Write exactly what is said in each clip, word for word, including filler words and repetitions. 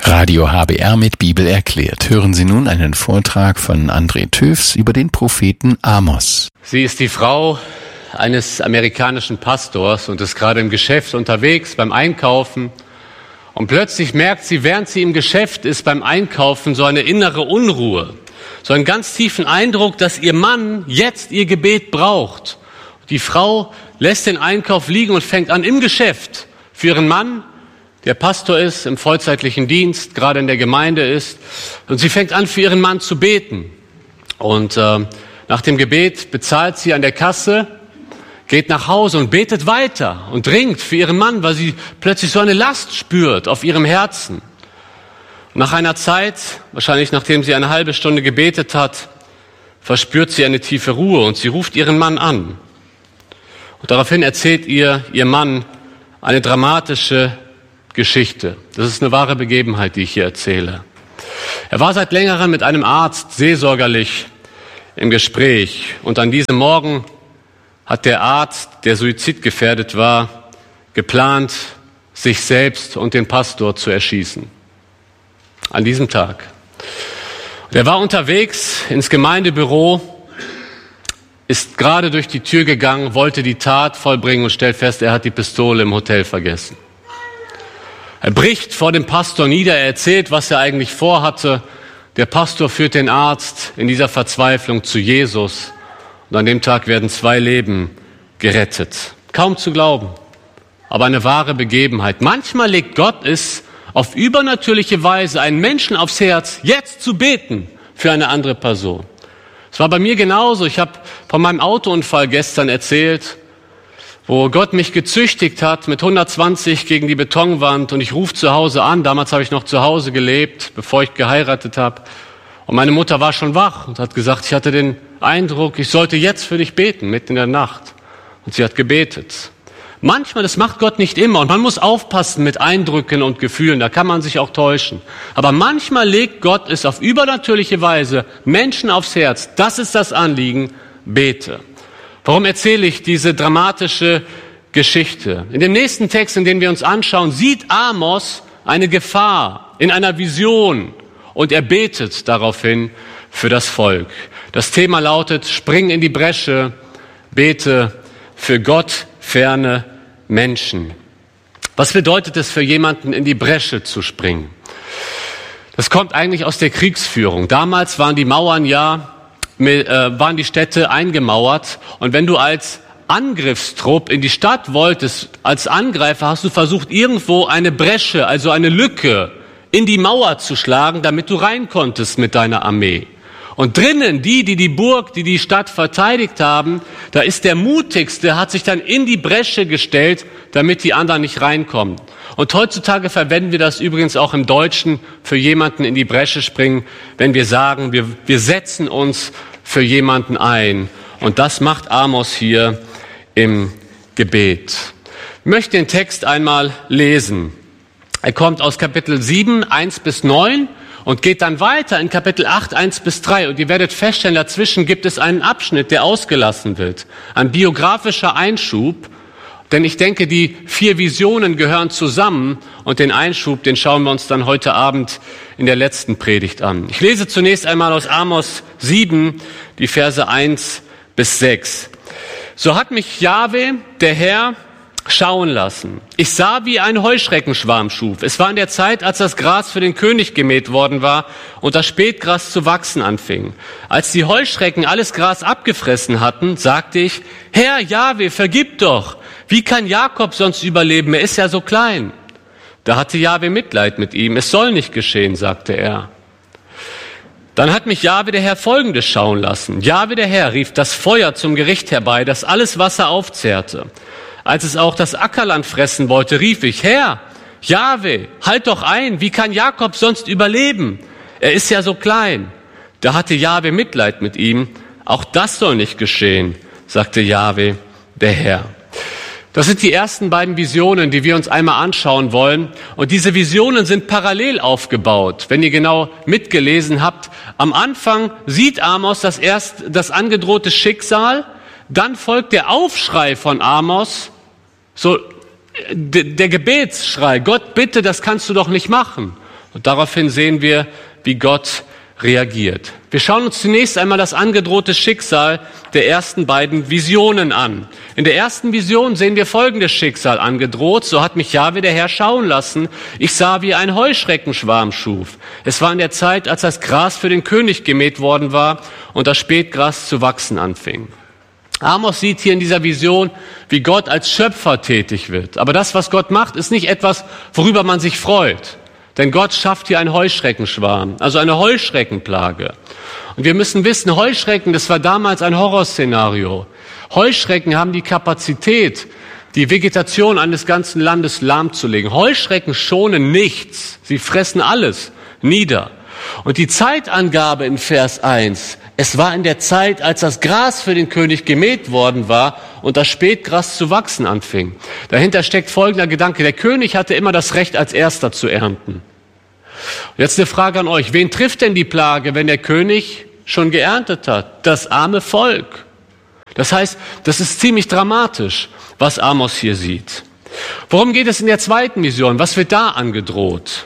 Radio H B R mit Bibel erklärt. Hören Sie nun einen Vortrag von André Töfs über den Propheten Amos. Sie ist die Frau eines amerikanischen Pastors und ist gerade im Geschäft unterwegs beim Einkaufen. Und plötzlich merkt sie, während sie im Geschäft ist beim Einkaufen, so eine innere Unruhe. So einen ganz tiefen Eindruck, dass ihr Mann jetzt ihr Gebet braucht. Die Frau lässt den Einkauf liegen und fängt an im Geschäft für ihren Mann, der Pastor ist, im vollzeitlichen Dienst, gerade in der Gemeinde ist. Und sie fängt an, für ihren Mann zu beten. Und äh, nach dem Gebet bezahlt sie an der Kasse, geht nach Hause und betet weiter und ringt für ihren Mann, weil sie plötzlich so eine Last spürt auf ihrem Herzen. Und nach einer Zeit, wahrscheinlich nachdem sie eine halbe Stunde gebetet hat, verspürt sie eine tiefe Ruhe und sie ruft ihren Mann an. Und daraufhin erzählt ihr ihr Mann eine dramatische Geschichte. Das ist eine wahre Begebenheit, die ich hier erzähle. Er war seit längerem mit einem Arzt seelsorgerlich im Gespräch. Und an diesem Morgen hat der Arzt, der suizidgefährdet war, geplant, sich selbst und den Pastor zu erschießen. An diesem Tag. Und er war unterwegs ins Gemeindebüro, ist gerade durch die Tür gegangen, wollte die Tat vollbringen und stellt fest, er hat die Pistole im Hotel vergessen. Er bricht vor dem Pastor nieder, er erzählt, was er eigentlich vorhatte. Der Pastor führt den Arzt in dieser Verzweiflung zu Jesus. Und an dem Tag werden zwei Leben gerettet. Kaum zu glauben, aber eine wahre Begebenheit. Manchmal legt Gott es auf übernatürliche Weise einen Menschen aufs Herz, jetzt zu beten für eine andere Person. Es war bei mir genauso. Ich habe von meinem Autounfall gestern erzählt, wo Gott mich gezüchtigt hat mit hundertzwanzig gegen die Betonwand und ich rufe zu Hause an. Damals habe ich noch zu Hause gelebt, bevor ich geheiratet habe. Und meine Mutter war schon wach und hat gesagt, ich hatte den Eindruck, ich sollte jetzt für dich beten, mitten in der Nacht. Und sie hat gebetet. Manchmal, das macht Gott nicht immer und man muss aufpassen mit Eindrücken und Gefühlen, da kann man sich auch täuschen. Aber manchmal legt Gott es auf übernatürliche Weise Menschen aufs Herz. Das ist das Anliegen, bete. Warum erzähle ich diese dramatische Geschichte? In dem nächsten Text, in den wir uns anschauen, sieht Amos eine Gefahr in einer Vision und er betet daraufhin für das Volk. Das Thema lautet, spring in die Bresche, bete für Gott ferne Menschen. Was bedeutet es für jemanden, in die Bresche zu springen? Das kommt eigentlich aus der Kriegsführung. Damals waren die Mauern ja waren die Städte eingemauert und wenn du als Angriffstrupp in die Stadt wolltest, als Angreifer, hast du versucht, irgendwo eine Bresche, also eine Lücke in die Mauer zu schlagen, damit du rein konntest mit deiner Armee. Und drinnen, die, die die Burg, die die Stadt verteidigt haben, da ist der Mutigste, hat sich dann in die Bresche gestellt, damit die anderen nicht reinkommen. Und heutzutage verwenden wir das übrigens auch im Deutschen für jemanden in die Bresche springen, wenn wir sagen, wir, wir setzen uns für jemanden ein. Und das macht Amos hier im Gebet. Ich möchte den Text einmal lesen. Er kommt aus Kapitel sieben, eins bis neun und geht dann weiter in Kapitel acht, eins bis drei. Und ihr werdet feststellen, dazwischen gibt es einen Abschnitt, der ausgelassen wird. Ein biografischer Einschub. Denn ich denke, die vier Visionen gehören zusammen und den Einschub, den schauen wir uns dann heute Abend in der letzten Predigt an. Ich lese zunächst einmal aus Amos sieben, die Verse eins bis sechs. So hat mich Jahwe, der Herr, schauen lassen. Ich sah, wie ein Heuschreckenschwarm schuf. Es war in der Zeit, als das Gras für den König gemäht worden war und das Spätgras zu wachsen anfing. Als die Heuschrecken alles Gras abgefressen hatten, sagte ich, Herr Jahwe, vergib doch. Wie kann Jakob sonst überleben? Er ist ja so klein. Da hatte Jahwe Mitleid mit ihm. Es soll nicht geschehen, sagte er. Dann hat mich Jahwe der Herr Folgendes schauen lassen. Jahwe der Herr rief das Feuer zum Gericht herbei, das alles Wasser aufzehrte. Als es auch das Ackerland fressen wollte, rief ich, Herr, Jahwe, halt doch ein. Wie kann Jakob sonst überleben? Er ist ja so klein. Da hatte Jahwe Mitleid mit ihm. Auch das soll nicht geschehen, sagte Jahwe der Herr. Das sind die ersten beiden Visionen, die wir uns einmal anschauen wollen. Und diese Visionen sind parallel aufgebaut. Wenn ihr genau mitgelesen habt, am Anfang sieht Amos das erst das angedrohte Schicksal, dann folgt der Aufschrei von Amos, so der Gebetsschrei, Gott bitte, das kannst du doch nicht machen. Und daraufhin sehen wir, wie Gott reagiert. Wir schauen uns zunächst einmal das angedrohte Schicksal der ersten beiden Visionen an. In der ersten Vision sehen wir folgendes Schicksal angedroht. So hat mich Jahwe der Herr schauen lassen. Ich sah, wie ein Heuschreckenschwarm schuf. Es war in der Zeit, als das Gras für den König gemäht worden war und das Spätgras zu wachsen anfing. Amos sieht hier in dieser Vision, wie Gott als Schöpfer tätig wird. Aber das, was Gott macht, ist nicht etwas, worüber man sich freut. Denn Gott schafft hier einen Heuschreckenschwarm, also eine Heuschreckenplage. Und wir müssen wissen, Heuschrecken, das war damals ein Horrorszenario. Heuschrecken haben die Kapazität, die Vegetation eines ganzen Landes lahmzulegen. Heuschrecken schonen nichts, sie fressen alles nieder. Und die Zeitangabe in Vers eins, es war in der Zeit, als das Gras für den König gemäht worden war und das Spätgras zu wachsen anfing. Dahinter steckt folgender Gedanke, der König hatte immer das Recht, als Erster zu ernten. Jetzt eine Frage an euch, wen trifft denn die Plage, wenn der König schon geerntet hat? Das arme Volk. Das heißt, das ist ziemlich dramatisch, was Amos hier sieht. Worum geht es in der zweiten Vision? Was wird da angedroht?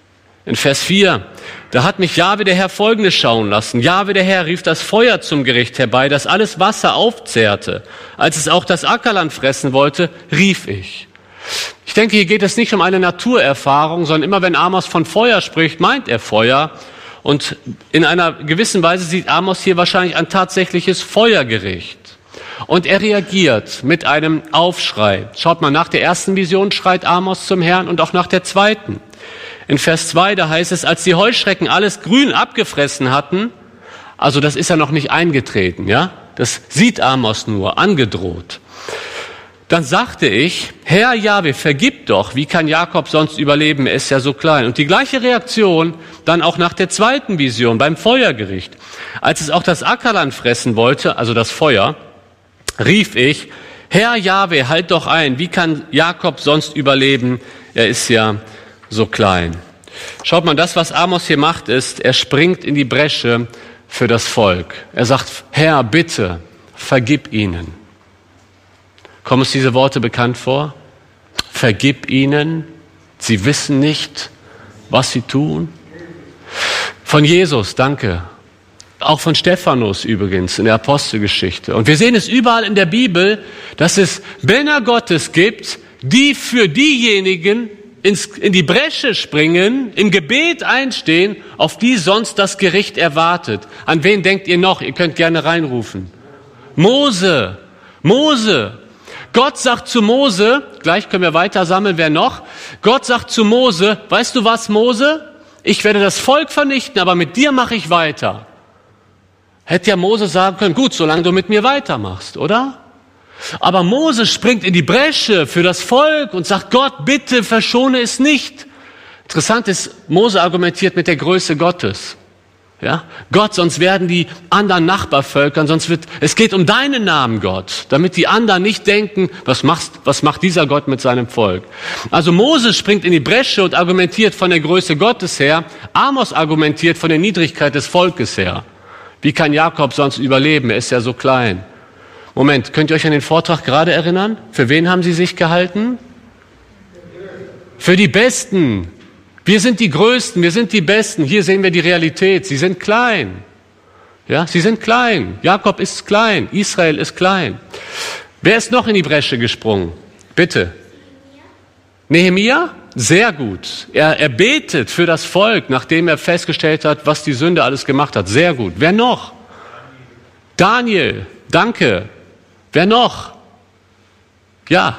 In Vers vier, da hat mich Jahwe der Herr Folgendes schauen lassen. Jahwe der Herr rief das Feuer zum Gericht herbei, das alles Wasser aufzehrte. Als es auch das Ackerland fressen wollte, rief ich. Ich denke, hier geht es nicht um eine Naturerfahrung, sondern immer wenn Amos von Feuer spricht, meint er Feuer. Und in einer gewissen Weise sieht Amos hier wahrscheinlich ein tatsächliches Feuergericht. Und er reagiert mit einem Aufschrei. Schaut mal, nach der ersten Vision schreit Amos zum Herrn und auch nach der zweiten. In Vers zwei, da heißt es, als die Heuschrecken alles grün abgefressen hatten, also das ist ja noch nicht eingetreten, ja? Das sieht Amos nur, angedroht. Dann sagte ich, Herr Jahwe, vergib doch, wie kann Jakob sonst überleben, er ist ja so klein. Und die gleiche Reaktion dann auch nach der zweiten Vision, beim Feuergericht. Als es auch das Ackerland fressen wollte, also das Feuer, rief ich, Herr Jahwe, halt doch ein, wie kann Jakob sonst überleben, er ist ja so klein. Schaut mal, das, was Amos hier macht, ist, er springt in die Bresche für das Volk. Er sagt, Herr, bitte, vergib ihnen. Kommen uns diese Worte bekannt vor? Vergib ihnen, sie wissen nicht, was sie tun. Von Jesus, danke. Auch von Stephanus übrigens in der Apostelgeschichte. Und wir sehen es überall in der Bibel, dass es Männer Gottes gibt, die für diejenigen ins, in die Bresche springen, im Gebet einstehen, auf die sonst das Gericht erwartet. An wen denkt ihr noch? Ihr könnt gerne reinrufen. Mose, Mose. Gott sagt zu Mose, gleich können wir weiter sammeln, wer noch? Gott sagt zu Mose, weißt du was, Mose? Ich werde das Volk vernichten, aber mit dir mache ich weiter. Hätte ja Mose sagen können, gut, solange du mit mir weitermachst, oder? Aber Mose springt in die Bresche für das Volk und sagt, Gott, bitte verschone es nicht. Interessant ist, Mose argumentiert mit der Größe Gottes. Ja? Gott, sonst werden die anderen Nachbarvölkern, sonst wird, es geht um deinen Namen, Gott, damit die anderen nicht denken, was machst, was macht dieser Gott mit seinem Volk? Also Mose springt in die Bresche und argumentiert von der Größe Gottes her. Amos argumentiert von der Niedrigkeit des Volkes her. Wie kann Jakob sonst überleben? Er ist ja so klein. Moment, könnt ihr euch an den Vortrag gerade erinnern? Für wen haben sie sich gehalten? Für die Besten. Wir sind die Größten, wir sind die Besten. Hier sehen wir die Realität. Sie sind klein. Ja, sie sind klein. Jakob ist klein. Israel ist klein. Wer ist noch in die Bresche gesprungen? Bitte. Nehemia? Sehr gut. Er, er betet für das Volk, nachdem er festgestellt hat, was die Sünde alles gemacht hat. Sehr gut. Wer noch? Daniel. Danke. Wer noch? Ja.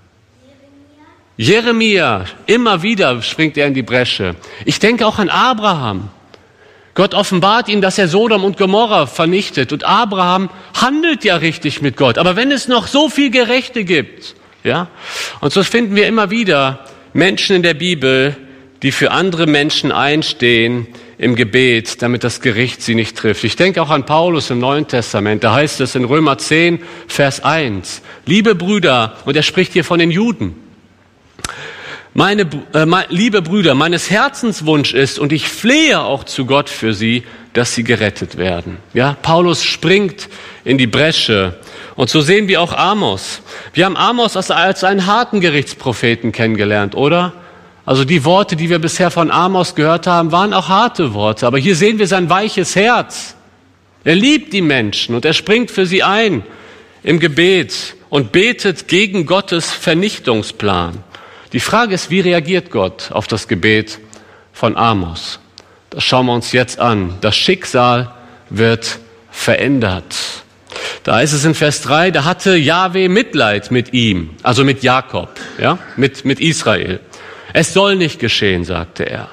Jeremia. Immer wieder springt er in die Bresche. Ich denke auch an Abraham. Gott offenbart ihm, dass er Sodom und Gomorra vernichtet. Und Abraham handelt ja richtig mit Gott. Aber wenn es noch so viel Gerechte gibt, ja, und so finden wir immer wieder Menschen in der Bibel, die für andere Menschen einstehen im Gebet, damit das Gericht sie nicht trifft. Ich denke auch an Paulus im Neuen Testament. Da heißt es in Römer zehn, Vers eins, liebe Brüder, und er spricht hier von den Juden, meine, äh, meine, liebe Brüder, meines Herzens Wunsch ist, und ich flehe auch zu Gott für sie, dass sie gerettet werden. Ja, Paulus springt in die Bresche. Und so sehen wir auch Amos. Wir haben Amos als, als einen harten Gerichtspropheten kennengelernt, oder? Also die Worte, die wir bisher von Amos gehört haben, waren auch harte Worte. Aber hier sehen wir sein weiches Herz. Er liebt die Menschen und er springt für sie ein im Gebet und betet gegen Gottes Vernichtungsplan. Die Frage ist, wie reagiert Gott auf das Gebet von Amos? Das schauen wir uns jetzt an. Das Schicksal wird verändert. Da ist es in Vers drei, da hatte Jahwe Mitleid mit ihm, also mit Jakob, ja, mit, mit Israel. Es soll nicht geschehen, sagte er.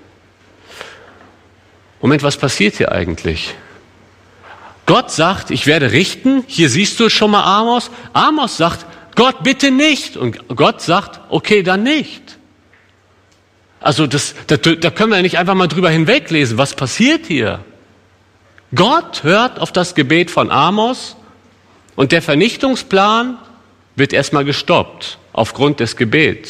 Moment, was passiert hier eigentlich? Gott sagt, ich werde richten. Hier siehst du schon mal Amos. Amos sagt, Gott, bitte nicht. Und Gott sagt, okay, dann nicht. Also das, da, da können wir nicht einfach mal drüber hinweglesen. Was passiert hier? Gott hört auf das Gebet von Amos und der Vernichtungsplan wird erstmal gestoppt aufgrund des Gebets.